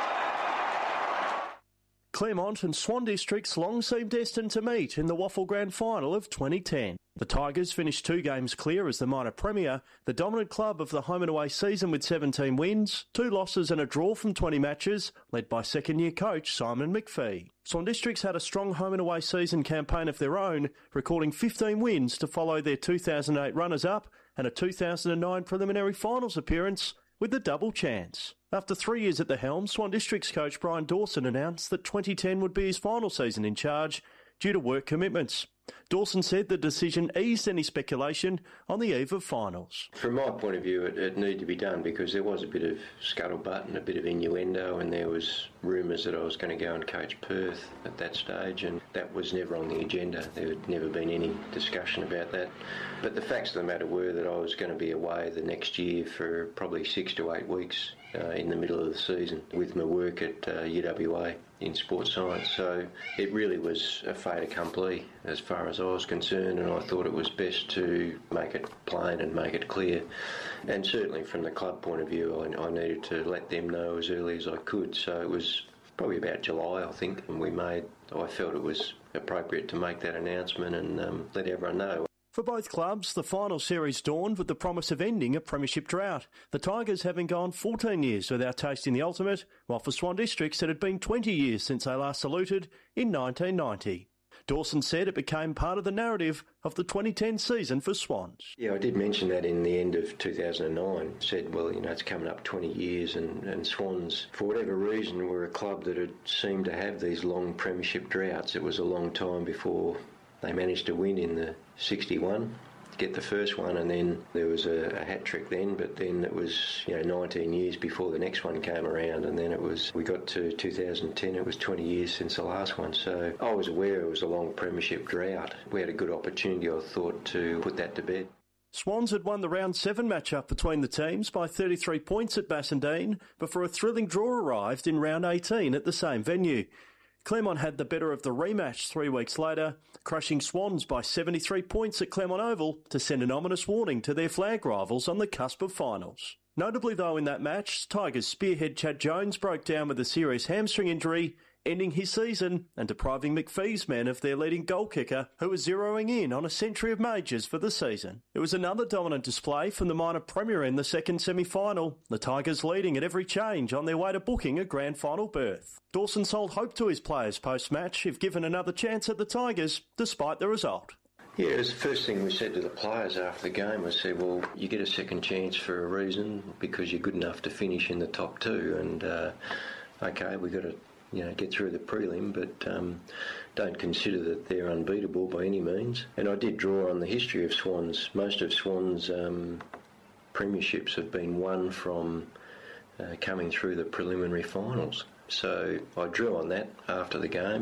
Claremont and Swan Districts long seemed destined to meet in the Waffle Grand Final of twenty ten. The Tigers finished two games clear as the minor premier, the dominant club of the home and away season with seventeen wins, two losses and a draw from twenty matches, led by second-year coach Simon McPhee. Swan Districts had a strong home and away season campaign of their own, recording fifteen wins to follow their two thousand eight runners-up and a two thousand nine preliminary finals appearance with the double chance. After three years at the helm, Swan Districts coach Brian Dawson announced that twenty ten would be his final season in charge due to work commitments. Dawson said the decision eased any speculation on the eve of finals. From my point of view, it, it needed to be done because there was a bit of scuttlebutt and a bit of innuendo, and there was rumours that I was going to go and coach Perth at that stage, and that was never on the agenda. There had never been any discussion about that. But the facts of the matter were that I was going to be away the next year for probably six to eight weeks uh, in the middle of the season with my work at uh, U W A in sports science. So it really was a fait accompli as far as I was concerned, and I thought it was best to make it plain and make it clear. And certainly from the club point of view, I, I needed to let them know as early as I could. So it was probably about July, I think, and we made, I felt it was appropriate to make that announcement and um, let everyone know. For both clubs, the final series dawned with the promise of ending a premiership drought, the Tigers having gone fourteen years without tasting the ultimate, while for Swan Districts it had been twenty years since they last saluted in nineteen ninety. Dawson said it became part of the narrative of the twenty ten season for Swans. Yeah, I did mention that in the end of two thousand nine. Said, well, you know, it's coming up twenty years, and, and Swans, for whatever reason, were a club that had seemed to have these long premiership droughts. It was a long time before they managed to win in the sixty-one, get the first one, and then there was a, a hat-trick then, but then it was, you know, nineteen years before the next one came around, and then it was, we got to two thousand ten, it was twenty years since the last one, so I was aware it was a long premiership drought. We had a good opportunity, I thought, to put that to bed. Swans had won the round seven match-up between the teams by thirty-three points at Bassendean before a thrilling draw arrived in round eighteen at the same venue. Claremont had the better of the rematch three weeks later, crushing Swans by seventy-three points at Claremont Oval to send an ominous warning to their flag rivals on the cusp of finals. Notably though in that match, Tigers spearhead Chad Jones broke down with a serious hamstring injury, ending his season and depriving McPhee's men of their leading goal kicker, who was zeroing in on a century of majors for the season. It was another dominant display from the minor premier in the second semi-final, the Tigers leading at every change on their way to booking a grand final berth. Dawson sold hope to his players post-match if given another chance at the Tigers, despite the result. Yeah, it was the first thing we said to the players after the game. We said, well, you get a second chance for a reason because you're good enough to finish in the top two, and uh, okay, we've got to you know, get through the prelim, but um, don't consider that they're unbeatable by any means. And I did draw on the history of Swans. Most of Swans' um, premierships have been won from uh, coming through the preliminary finals. So I drew on that after the game,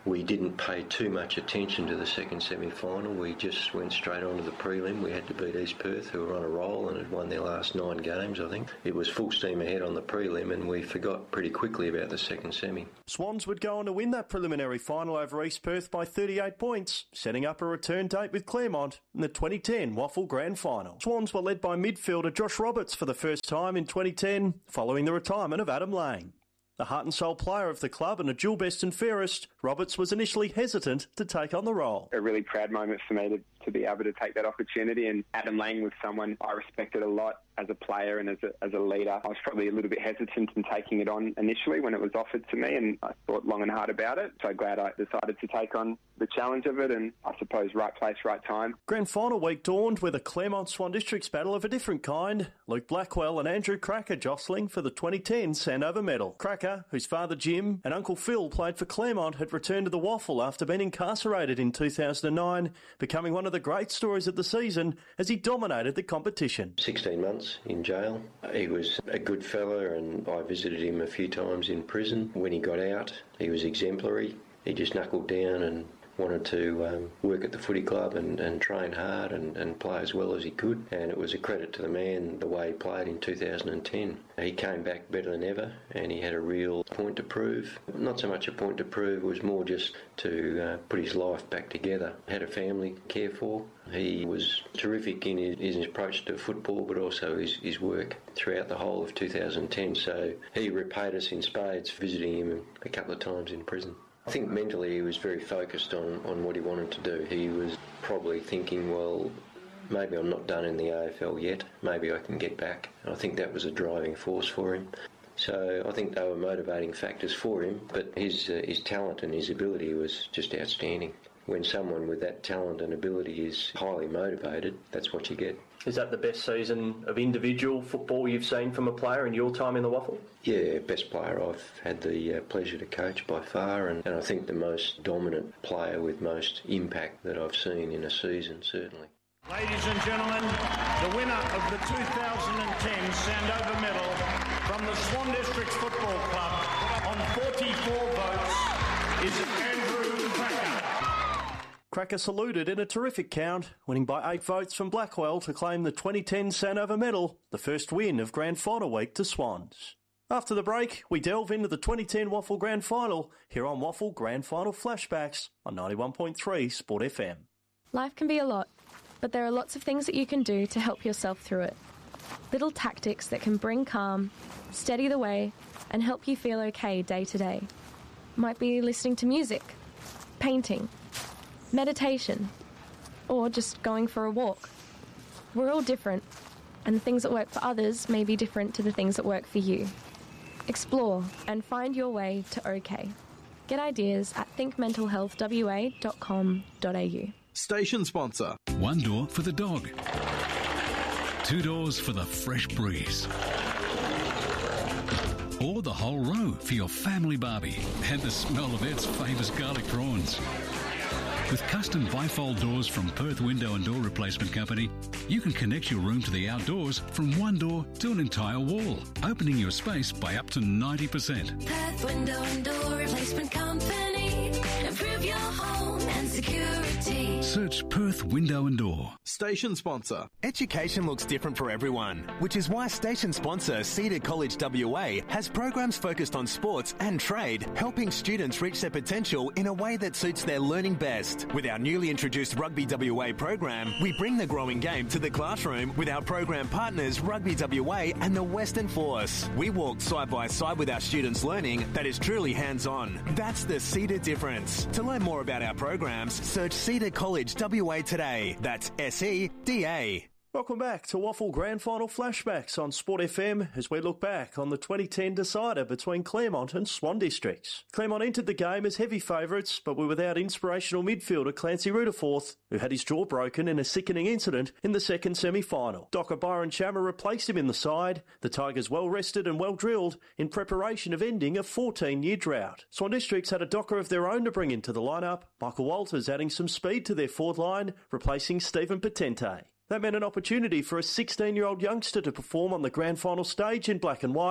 We didn't pay too much attention to the second semi-final. We just went straight on to the prelim. We had to beat East Perth, who were on a roll and had won their last nine games, I think. It was full steam ahead on the prelim, and we forgot pretty quickly about the second semi. Swans would go on to win that preliminary final over East Perth by thirty-eight points, setting up a return date with Claremont in the twenty ten WAFL Grand Final. Swans were led by midfielder Josh Roberts for the first time in twenty ten, following the retirement of Adam Lane. The heart and soul player of the club and a dual best and fairest, Roberts was initially hesitant to take on the role. A really proud moment for me to, to be able to take that opportunity, and Adam Lane was someone I respected a lot as a player and as a, as a leader. I was probably a little bit hesitant in taking it on initially when it was offered to me, and I thought long and hard about it. So glad I decided to take on the challenge of it, and I suppose right place, right time. Grand final week dawned with a Claremont Swan Districts battle of a different kind. Luke Blackwell and Andrew Cracker jostling for the twenty ten Sandover medal. Cracker, whose father Jim and Uncle Phil played for Claremont, had returned to the WAFL after being incarcerated in two thousand nine, becoming one of the great stories of the season as he dominated the competition. sixteen months in jail. He was a good fella, and I visited him a few times in prison. When he got out, he was exemplary. He just knuckled down and wanted to um, work at the footy club and, and train hard and, and play as well as he could. And it was a credit to the man, the way he played in two thousand ten. He came back better than ever, and he had a real point to prove. Not so much a point to prove, it was more just to uh, put his life back together. Had a family to care for. He was terrific in his, in his approach to football, but also his, his work throughout the whole of two thousand ten. So he repaid us in spades, visiting him a couple of times in prison. I think mentally he was very focused on, on what he wanted to do. He was probably thinking, well, maybe I'm not done in the A F L yet. Maybe I can get back. And I think that was a driving force for him. So I think they were motivating factors for him, but his uh, his talent and his ability was just outstanding. When someone with that talent and ability is highly motivated, that's what you get. Is that the best season of individual football you've seen from a player in your time in the WAFL? Yeah, best player I've had the uh, pleasure to coach by far, and, and I think the most dominant player with most impact that I've seen in a season, certainly. Ladies and gentlemen, the winner of the two thousand ten Sandover medal from the Swan Districts Football Club on forty-four votes is Andrew Cracker. Cracker saluted in a terrific count, winning by eight votes from Blackwell to claim the twenty ten Sandover medal, the first win of Grand Final week to Swans. After the break, we delve into the twenty ten WAFL Grand Final here on WAFL Grand Final Flashbacks on ninety-one point three Sport F M. Life can be a lot, but there are lots of things that you can do to help yourself through it. Little tactics that can bring calm, steady the way, and help you feel okay day to day. Might be listening to music, painting, meditation, or just going for a walk. We're all different, and the things that work for others may be different to the things that work for you. Explore and find your way to OK. Get ideas at think mental health w a dot com dot a u. Station sponsor. One door for the dog. Two doors for the fresh breeze. Or the whole row for your family barbie and the smell of Ed's famous garlic prawns. With custom bifold doors from Perth Window and Door Replacement Company, you can connect your room to the outdoors from one door to an entire wall, opening your space by up to ninety percent. Perth Window and Door Replacement Company. Improve your home and security. Search Perth Window and Door. Station sponsor. Education looks different for everyone, which is why station sponsor Cedar College W A has programs focused on sports and trade, helping students reach their potential in a way that suits their learning best. With our newly introduced Rugby W A program, we bring the growing game to the classroom with our program partners Rugby W A and the Western Force. We walk side by side with our students' learning that is truly hands-on. That's the Cedar difference. To learn more about our programs, search Cedar College W A today. That's S E D A. Welcome back to WAFL Grand Final Flashbacks on Sport F M as we look back on the twenty ten decider between Claremont and Swan Districts. Claremont entered the game as heavy favourites, but were without inspirational midfielder Clancy Rutherforth, who had his jaw broken in a sickening incident in the second semi-final. Docker Byron Chammer replaced him in the side, the Tigers well rested and well drilled in preparation of ending a fourteen-year drought. Swan Districts had a Docker of their own to bring into the lineup, Michael Walters adding some speed to their forward line, replacing Stephen Potente. That meant an opportunity for a sixteen-year-old youngster to perform on the grand final stage in black and white,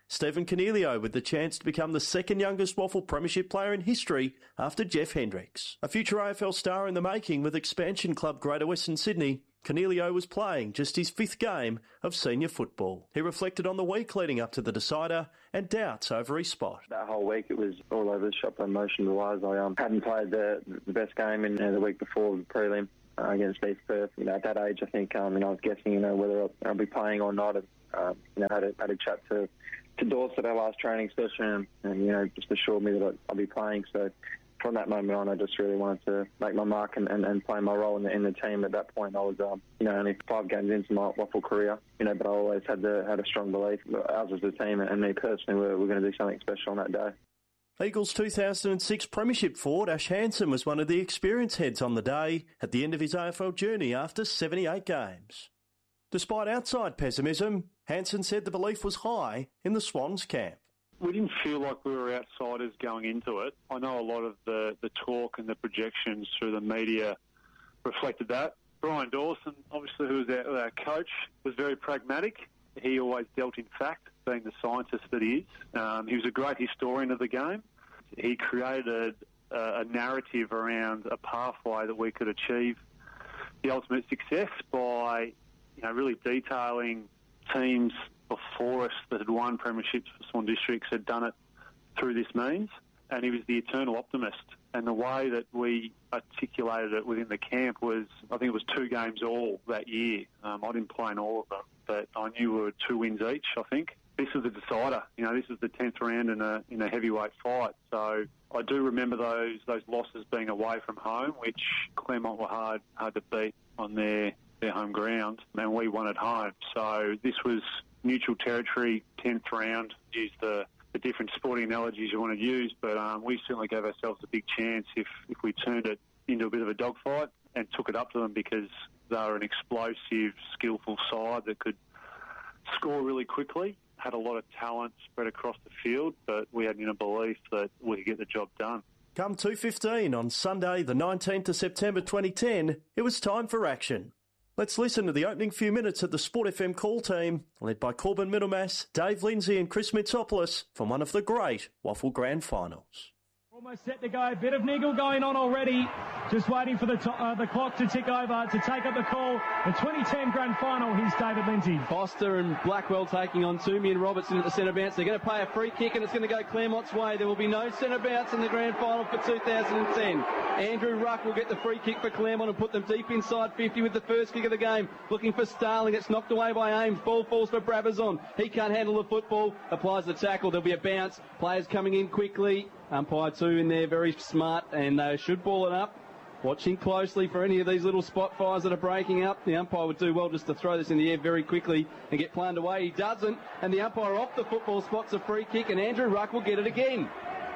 Stephen Cornelio with the chance to become the second youngest WAFL Premiership player in history after Jeff Hendricks. A future A F L star in the making with expansion club Greater Western Sydney, Cornelio was playing just his fifth game of senior football. He reflected on the week leading up to the decider and doubts over his spot. That whole week it was all over the shop emotion-wise. I um, hadn't played the, the best game in uh, the week before the prelim uh, against East Perth. You know, at that age, I think um, you know, I was guessing you know whether I'll, I'll be playing or not. And, um, you know, had a, had a chat to to Dorset at our last training session, and, and you know, just assured me that I'll, I'll be playing. So from that moment on, I just really wanted to make my mark and, and, and play my role in the, in the team. At that point, I was, um, you know, only five games into my WAFL career, you know, but I always had the, had a strong belief that us as a team and me personally were, were going to do something special on that day. Eagles two thousand six Premiership forward Ash Hansen was one of the experience heads on the day at the end of his A F L journey after seventy-eight games. Despite outside pessimism, Hansen said the belief was high in the Swans camp. We didn't feel like we were outsiders going into it. I know a lot of the, the talk and the projections through the media reflected that. Brian Dawson, obviously, who was our, our coach, was very pragmatic. He always dealt in fact, being the scientist that he is. Um, he was a great historian of the game. He created a, a narrative around a pathway that we could achieve the ultimate success by, you know, really detailing teams before us that had won premierships for Swan Districts had done it through this means, and he was the eternal optimist. And the way that we articulated it within the camp was, I think it was two games all that year. Um, I didn't play in all of them, but I knew we were two wins each, I think. This was the decider. You know, this was the tenth round in a in a heavyweight fight. So I do remember those those losses being away from home, which Claremont were hard hard to beat on their, their home ground, and we won at home. So this was neutral territory, tenth round, use the, the different sporting analogies you want to use, but um, we certainly gave ourselves a big chance if, if we turned it into a bit of a dogfight and took it up to them, because they were an explosive, skillful side that could score really quickly, had a lot of talent spread across the field, but we had in a belief that we could get the job done. Come two fifteen on Sunday, the nineteenth of September twenty ten, it was time for action. Let's listen to the opening few minutes of the Sport F M call team, led by Corbin Middlemass, Dave Lindsay and Chris Mitsopoulos from one of the great WAFL Grand Finals. Almost set to go. Bit of niggle going on already. Just waiting for the to- uh, the clock to tick over to take up the call. The twenty ten Grand Final. Here's David Lindsay. Foster and Blackwell taking on Toomey and Robertson at the centre bounce. They're going to play a free kick and it's going to go Claremont's way. There will be no centre bounce in the Grand Final for two thousand ten. Andrew Ruck will get the free kick for Claremont and put them deep inside fifty with the first kick of the game. Looking for Starling. It's knocked away by Ames. Ball falls for Brabazon. He can't handle the football. Applies the tackle. There'll be a bounce. Players coming in quickly. Umpire two in there, very smart, and they should ball it up. Watching closely for any of these little spot fires that are breaking up. The umpire would do well just to throw this in the air very quickly and get planed away. He doesn't, and the umpire off the football spots a free kick, and Andrew Ruck will get it again.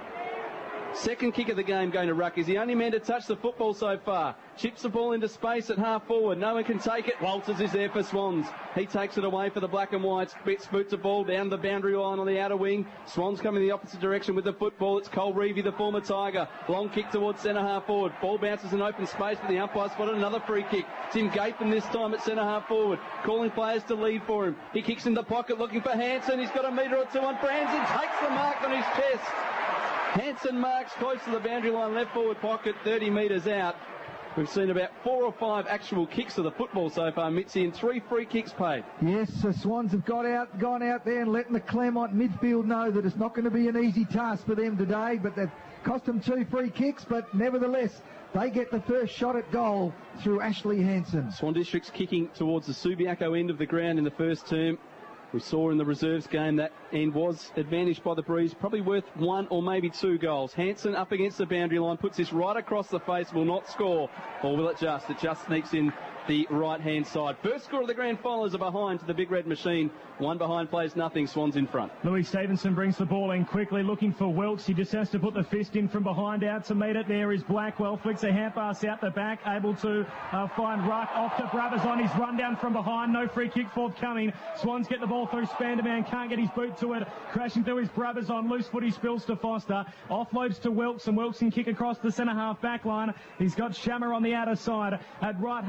Second kick of the game going to Ruck. He's the only man to touch the football so far. Chips the ball into space at half forward. No one can take it. Walters is there for Swans. He takes it away for the Black and Whites. Bits boots the ball down the boundary line on the outer wing. Swans coming the opposite direction with the football. It's Cole Reevy, the former Tiger. Long kick towards centre half forward. Ball bounces in open space, but the umpire spotted another free kick. Tim Gaithan this time at centre half forward. Calling players to lead for him. He kicks in the pocket looking for Hansen. He's got a metre or two on Branson. Takes the mark on his chest. Hansen marks close to the boundary line, left forward pocket, thirty metres out. We've seen about four or five actual kicks of the football so far, Mitzi, and three free kicks paid. Yes, the Swans have got out, gone out there and letting the Claremont midfield know that it's not going to be an easy task for them today, but they've cost them two free kicks, but nevertheless, they get the first shot at goal through Ashley Hansen. Swan District's kicking towards the Subiaco end of the ground in the first term. We saw in the reserves game that end was advantaged by the breeze, probably worth one or maybe two goals. Hansen up against the boundary line, puts this right across the face, will not score. Or will it just? It just sneaks in the right-hand side. First score of the grand final is a behind to the Big Red Machine. One behind plays nothing. Swans in front. Louis Stevenson brings the ball in quickly, looking for Wilkes. He just has to put the fist in from behind out to meet it. There is Blackwell. Flicks a hand pass out the back, able to uh, find Ruck. Off to Brabazon. He's run down from behind. No free kick forthcoming. Swans get the ball through. Spanderman can't get his boot to it. Crashing through his Brabazon. Loose footy spills to Foster. Offloads to Wilkes, and Wilkes can kick across the centre half back line. He's got Shammer on the outer side. At right half back,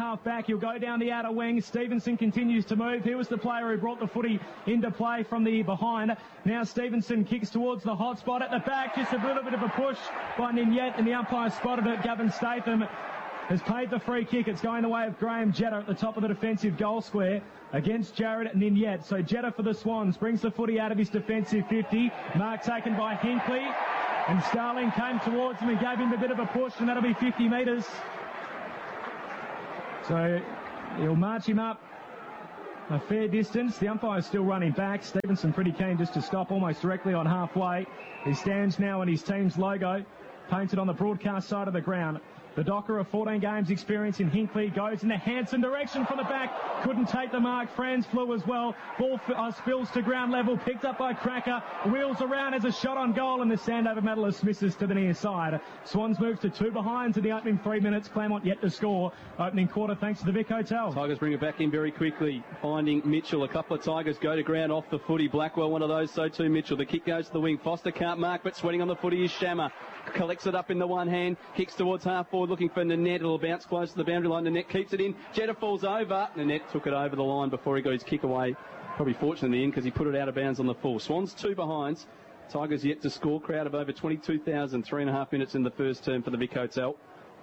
back. He'll go down the outer wing. Stevenson continues to move. He was the player who brought the footy into play from the behind. Now Stevenson kicks towards the hot spot at the back. Just a little bit of a push by Ninyet, and the umpire spotted it. Gavin Statham has paid the free kick. It's going the way of Graham Jetta at the top of the defensive goal square against Jared Ninyet. So Jetta for the Swans brings the footy out of his defensive fifty. Mark taken by Hinkley, and Starling came towards him and gave him a bit of a push, and that'll be fifty metres. So he'll march him up a fair distance. The umpire's still running back. Stevenson pretty keen just to stop almost directly on halfway. He stands now in his team's logo painted on the broadcast side of the ground. The Docker of fourteen games experience in Hinkley goes in the Hanson direction from the back. Couldn't take the mark. Franz flew as well. Ball uh, spills to ground level. Picked up by Cracker. Wheels around as a shot on goal, and the Sandover medalist misses to the near side. Swans move to two behind to the opening three minutes. Claremont yet to score. Opening quarter thanks to the Vic Hotel. Tigers bring it back in very quickly. Finding Mitchell. A couple of Tigers go to ground off the footy. Blackwell one of those, so too Mitchell. The kick goes to the wing. Foster can't mark, but sweating on the footy is Shammer. Collects it up in the one hand. Kicks towards half forward looking for Nanette. It'll bounce close to the boundary line. Nanette keeps it in. Jetta falls over. Nanette took it over the line before he got his kick away. Probably fortunate in the end because he put it out of bounds on the full. Swans two behinds. Tigers yet to score. Crowd of over twenty-two thousand. Three and a half minutes in the first term for the Vic Hotel.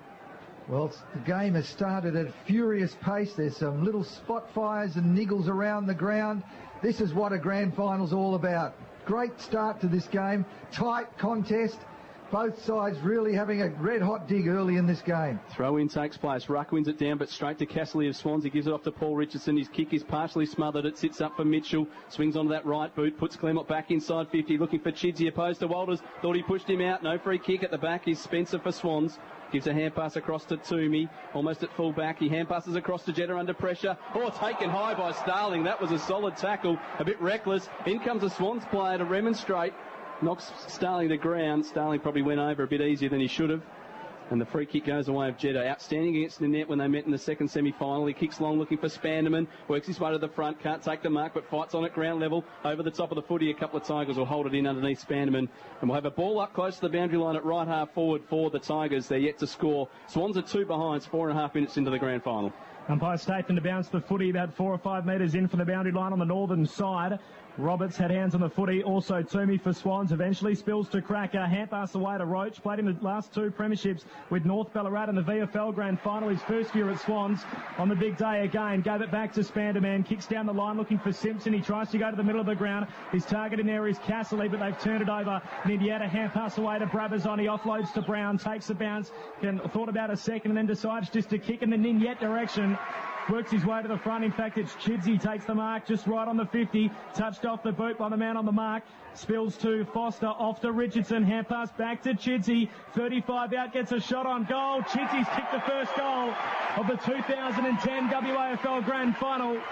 Well, the game has started at a furious pace. There's some little spot fires and niggles around the ground. This is what a grand final's all about. Great start to this game. Tight contest. Both sides really having a red-hot dig early in this game. Throw-in takes place. Ruck wins it down, but straight to Castley of Swans. He gives it off to Paul Richardson. His kick is partially smothered. It sits up for Mitchell. Swings onto that right boot. Puts Claremont back inside fifty. Looking for Chidsey opposed to Walters. Thought he pushed him out. No free kick at the back is Spencer for Swans. Gives a hand pass across to Toomey. Almost at full back. He hand passes across to Jetta under pressure. Oh, taken high by Starling. That was a solid tackle. A bit reckless. In comes a Swans player to remonstrate. Knocks Starling to ground. Starling probably went over a bit easier than he should have. And the free kick goes away of Jetta. Outstanding against the net when they met in the second semi-final. He kicks long looking for Spanderman. Works his way to the front. Can't take the mark, but fights on at ground level. Over the top of the footy, a couple of Tigers will hold it in underneath Spanderman. And we'll have a ball up close to the boundary line at right half forward for the Tigers. They're yet to score. Swans are two behinds, four and a half minutes into the grand final. Umpire Statham to bounce the footy about four or five metres in from the boundary line on the northern side. Roberts had hands on the footy. Also Toomey for Swans. Eventually spills to Cracker. Hand pass away to Roach. Played in the last two premierships with North Ballarat in the V F L Grand Final. His first year at Swans on the big day again. Gave it back to Spanderman. Kicks down the line looking for Simpson. He tries to go to the middle of the ground. His target in there is Castley, but they've turned it over. Ninyet, hand pass away to Brabazon. He offloads to Brown. Takes a bounce. Can, thought about a second and then decides just to kick in the Ninyet direction. Works his way to the front. In fact, it's Chidsey takes the mark just right on the fifty. Touched off the boot by the man on the mark. Spills to Foster, off to Richardson. Hand pass back to Chidsey. thirty-five out, gets a shot on goal. Chidsey's kicked the first goal of the two thousand ten W A F L Grand Final.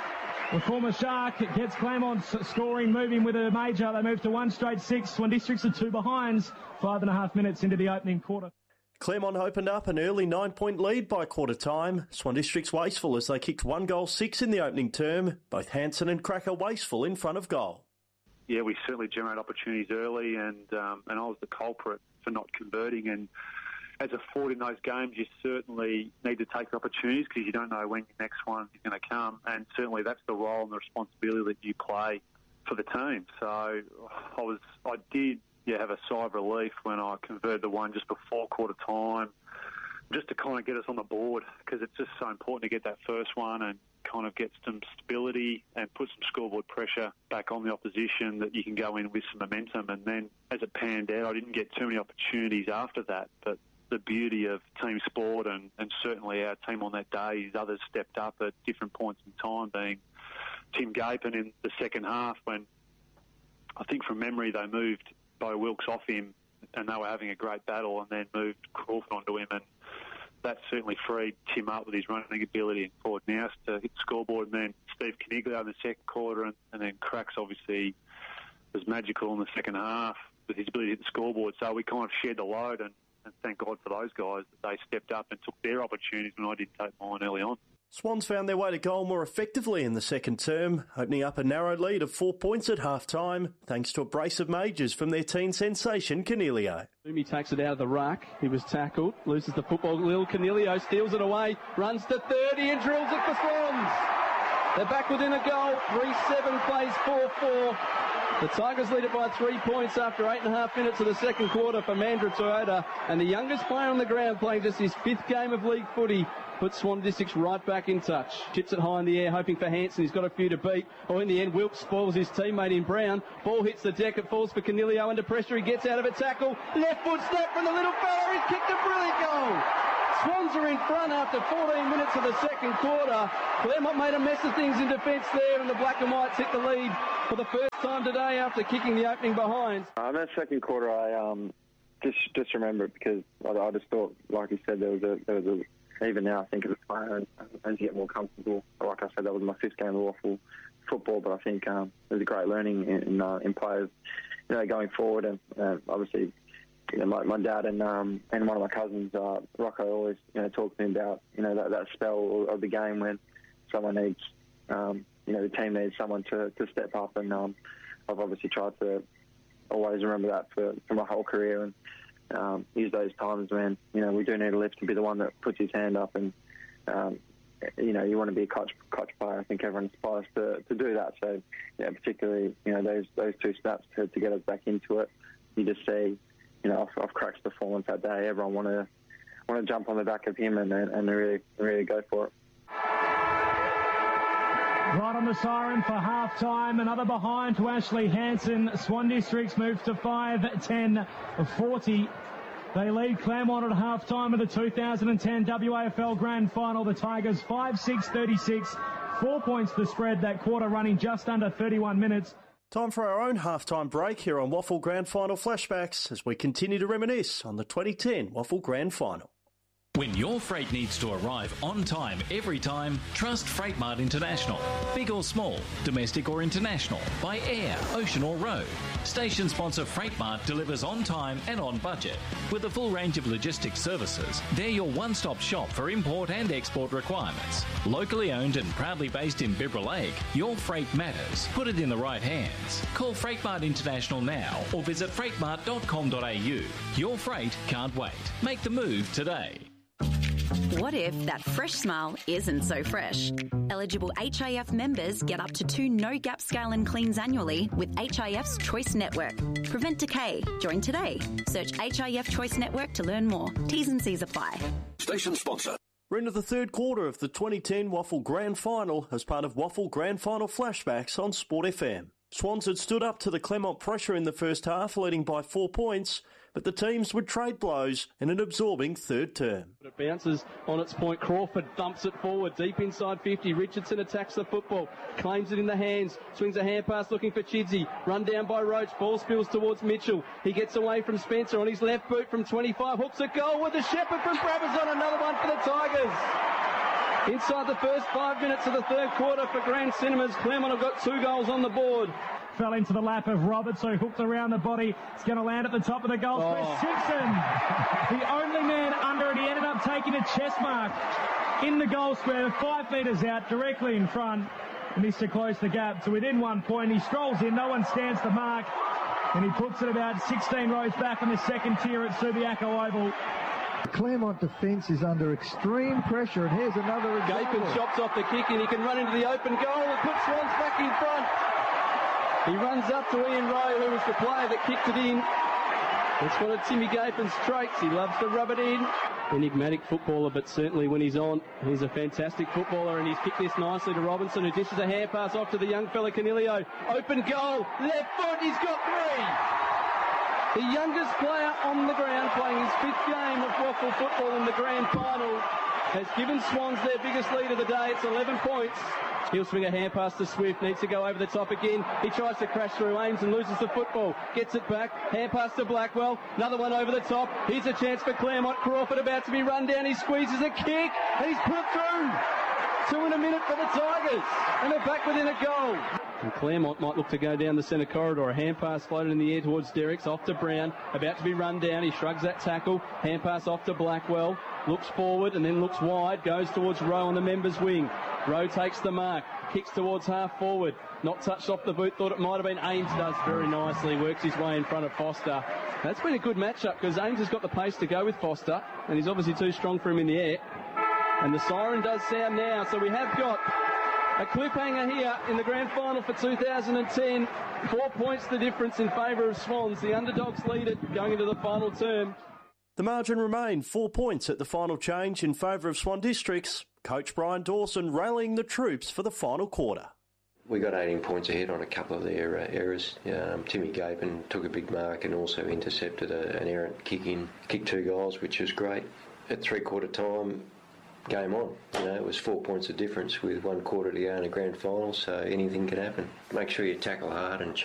The former Shark gets Claremont scoring, moving with a major. They move to one straight six. Swan Districts are two behinds. Five and a half minutes into the opening quarter. Claremont opened up an early nine-point lead by quarter time. Swan District's wasteful as they kicked one goal six in the opening term. Both Hanson and Cracker wasteful in front of goal. Yeah, we certainly generated opportunities early, and um, and I was the culprit for not converting. And as a forward in those games, you certainly need to take opportunities because you don't know when your next one is going to come. And certainly that's the role and the responsibility that you play for the team. So I was, I did. Yeah, have a sigh of relief when I converted the one just before quarter time, just to kind of get us on the board, because it's just so important to get that first one and kind of get some stability and put some scoreboard pressure back on the opposition that you can go in with some momentum. And then as it panned out, I didn't get too many opportunities after that, but the beauty of team sport and, and certainly our team on that day is others stepped up at different points in time, being Tim Gapin in the second half when I think from memory they moved Bo Wilkes off him and they were having a great battle, and then moved Crawford onto him, and that certainly freed Tim up with his running ability and forward now to hit the scoreboard. And then Steve Caniglio in the second quarter, and, and then Cracks obviously was magical in the second half with his ability to hit the scoreboard. So we kind of shared the load, and, and thank God for those guys that they stepped up and took their opportunities when I didn't take mine early on. Swans found their way to goal more effectively in the second term, opening up a narrow lead of four points at half-time, thanks to a brace of majors from their teen sensation, Canelio. He takes it out of the ruck. He was tackled, loses the football. Lil Canelio steals it away, runs to thirty and drills it for Swans. They're back within a goal. three seven plays four four. The Tigers lead it by three points after eight and a half minutes of the second quarter for Mandra Toyota. And the youngest player on the ground, playing just his fifth game of league footy, puts Swan Districts right back in touch. Chips it high in the air, hoping for Hanson. He's got a few to beat. Or in the end, Wilkes spoils his teammate in Brown. Ball hits the deck. It falls for Canelio under pressure. He gets out of a tackle. Left foot snap from the little fella. He's kicked a brilliant goal. Swans are in front after fourteen minutes of the second quarter. Claremont made a mess of things in defence there, and the Black and Whites hit the lead for the first time today after kicking the opening behind. Uh, in that second quarter, I um, just just remember it because I, I just thought, like you said, there was a there was a even now I think as a player, as you get more comfortable. Like I said, that was my fifth game of awful football, but I think um, it was a great learning in in, uh, in players, you know, going forward, and uh, obviously. You know, my, my dad and um, and one of my cousins, uh, Rocco, always you know talk to me about you know that, that spell of the game when someone needs, um, you know, the team needs someone to, to step up, and um, I've obviously tried to always remember that for, for my whole career and um, use those times when you know we do need a lift to be the one that puts his hand up, and um, you know you want to be a coach coach player. I think everyone aspires to, to do that. So yeah, particularly you know those those two snaps to, to get us back into it. You just see. You know, off, off Crack's performance that day, everyone want to want to jump on the back of him and and really really go for it. Right on the siren for half-time. Another behind to Ashley Hanson. Swan Districts moves to five ten forty. They lead Claremont at half-time of the two thousand ten W A F L Grand Final. The Tigers five six thirty-six. Four points the spread, that quarter running just under thirty-one minutes. Time for our own halftime break here on Waffle Grand Final Flashbacks as we continue to reminisce on the twenty ten Waffle Grand Final. When your freight needs to arrive on time every time, trust Freightmart International. Big or small, domestic or international, by air, ocean or road. Station sponsor Freightmart delivers on time and on budget. With a full range of logistics services, they're your one-stop shop for import and export requirements. Locally owned and proudly based in Bibra Lake, your freight matters. Put it in the right hands. Call Freightmart International now or visit freightmart dot com dot a u. Your freight can't wait. Make the move today. What if that fresh smile isn't so fresh? Eligible H I F members get up to two no-gap scale and cleans annually with H I F's Choice Network. Prevent decay. Join today. Search H I F Choice Network to learn more. T's and C's apply. Station sponsor. We're into the third quarter of the twenty ten Waffle Grand Final as part of Waffle Grand Final Flashbacks on Sport F M. Swans had stood up to the Claremont pressure in the first half, leading by four points, but the teams would trade blows in an absorbing third term. It bounces on its point. Crawford dumps it forward, deep inside fifty. Richardson attacks the football, claims it in the hands, swings a hand pass looking for Chidsey. Run down by Roach, ball spills towards Mitchell. He gets away from Spencer on his left boot from twenty-five, hooks a goal with the Shepherd from Brabazon, another one for the Tigers. Inside the first five minutes of the third quarter for Grand Cinemas, Claremont have got two goals on the board. Fell into the lap of Roberts, so hooked around the body. It's going to land at the top of the goal. Oh. Chris Simpson, the only man under it. He ended up taking a chest mark in the goal square, five metres out, directly in front. And needs to close the gap to within one point. He strolls in, no one stands the mark, and he puts it about sixteen rows back in the second tier at Subiaco Oval. The Claremont defence is under extreme pressure, and here's another example. Gapin chops off the kick, and he can run into the open goal and puts Swans back in front. He runs up to Ian Rowe, who was the player that kicked it in. It's one of Timmy Gapin's traits. He loves to rub it in. Enigmatic footballer, but certainly when he's on, he's a fantastic footballer, and he's kicked this nicely to Robinson, who dishes a hand pass off to the young fella Canelio. Open goal, left foot, he's got three. The youngest player on the ground, playing his fifth game of Waffle football in the grand final, has given Swans their biggest lead of the day. It's eleven points. He'll swing a hand pass to Swift, needs to go over the top again. He tries to crash through Ames and loses the football. Gets it back, hand pass to Blackwell. Another one over the top. Here's a chance for Claremont. Crawford about to be run down. He squeezes a kick. He's put through. Two in a minute for the Tigers. And they're back within a goal. And Claremont might look to go down the centre corridor. A hand pass floated in the air towards Derricks, off to Brown, about to be run down. He shrugs that tackle. Hand pass off to Blackwell, looks forward and then looks wide, goes towards Rowe on the members' wing. Rowe takes the mark, kicks towards half forward, not touched off the boot, thought it might have been. Ames does very nicely, works his way in front of Foster. That's been a good matchup because Ames has got the pace to go with Foster, and he's obviously too strong for him in the air. And the siren does sound now, so we have got a cliffhanger here in the grand final for two thousand ten. Four points the difference in favour of Swans. The underdogs lead it going into the final term. The margin remained four points at the final change in favour of Swan Districts. Coach Brian Dawson rallying the troops for the final quarter. We got eighteen points ahead on a couple of their uh, errors. Um, Timmy Gapin took a big mark and also intercepted a, an errant kick in, kicked two goals, which was great. At three-quarter time, game on. You know, it was four points of difference with one quarter to go in a grand final, so anything can happen. Make sure you tackle hard and